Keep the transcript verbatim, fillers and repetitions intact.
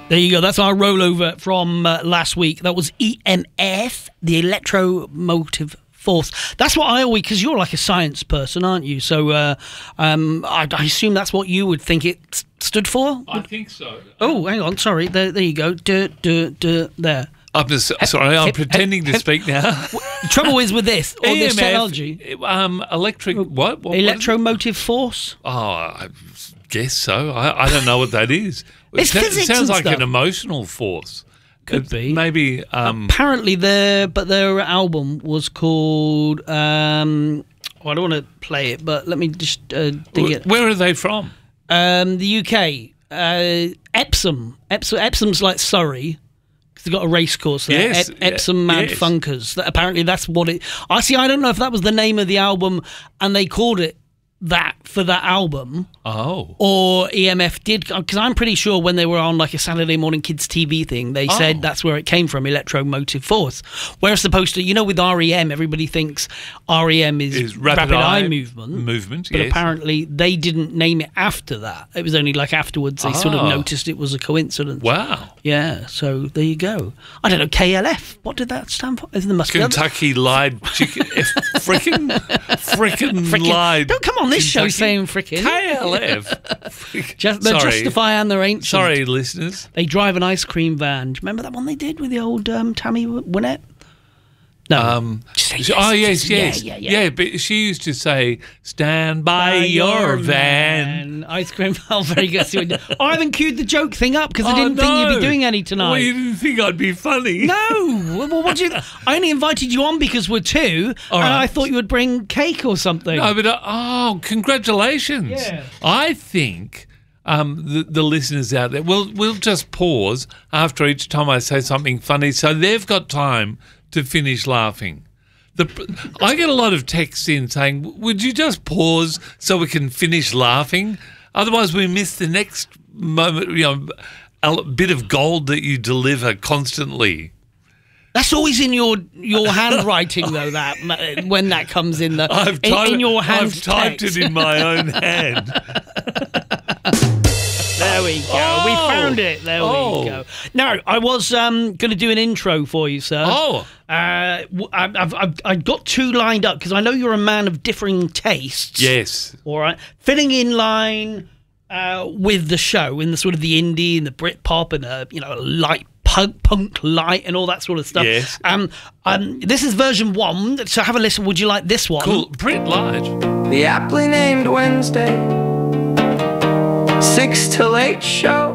There you go. That's our rollover from uh, last week. That was E M F, the electromotive force. That's what I always, because you're like a science person, aren't you? So uh, um, I, I assume that's what you would think it s- stood for? I think so. Oh, hang on. Sorry. There, there you go. Duh, duh, duh, there. I'm just, sorry, I'm hep- pretending hep- to speak now. The trouble is with this, all this E M F, technology. Um, electric, what? what Electromotive force? Oh, I guess so. I, I don't know what that is. It's it physics sounds and like stuff. an emotional force. Could It's be. Maybe. Um, Apparently, their but their album was called. Um, oh, I don't want to play it, but let me just uh, dig it. where are they from? Um, the U K, uh, Epsom. Epsom. Epsom's like Surrey. They've got a race course there. Yes, Ep- Epsom Mad yes. Funkers. That, apparently, that's what it. I see. I don't know if that was the name of the album, and they called it that for that album. Oh. Or E M F did, because I'm pretty sure when they were on like a Saturday morning kids T V thing, they Oh. said that's where it came from, electromotive force. Whereas supposed to, you know, with R E M, everybody thinks R E M is, Is rapid, rapid eye, eye movement. movement, But yes. apparently they didn't name it after that. It was only like afterwards they sort of Oh. noticed it was a coincidence. Wow. Yeah, so there you go. I don't know, K L F, what did that stand for? There must be other- Kentucky lied chicken. Frickin' frickin' Frickin'. lied. Don't come on this show Kentucky. saying frickin'. K L F. Just, they're Sorry. Justify and they're ancient. Sorry, listeners. They drive an ice cream van. Do you remember that one they did with the old um, Tammy Wynette? No. Um, Just say she- yes, oh, yes, just- yes. yeah, yeah, yeah. but she used to say, stand by your van. Ice cream van. Very good. Oh, I haven't queued the joke thing up because I Oh, didn't think you'd no. be doing any tonight. Well, you didn't think I'd be funny. No. Well, what do you? I only invited you on because we're two, All and right. I thought you would bring cake or something. No, but, uh, oh, congratulations. Yeah. I think um, the, the listeners out there, we'll, we'll just pause after each time I say something funny so they've got time to finish laughing. The, I get a lot of texts in saying, would you just pause so we can finish laughing? Otherwise we miss the next moment, you know, a bit of gold that you deliver constantly. That's always in your your handwriting, though. That when that comes in the I've in, typed, in your hand I've typed text. it in my own hand. There we go. Oh. We found it. There Oh. we go. Now, I was um, going to do an intro for you, sir. Oh. Uh, w- I've, I've, I've I've got two lined up because I know you're a man of differing tastes. Yes. All right. Fitting in line uh, with the show in the sort of the indie and the Britpop and the, you know, light punk, punk light and all that sort of stuff. Yes. Um, um, this is version one. So have a listen. Would you like this one? Cool. Brit Light. The aptly named Wednesday, six till eight show.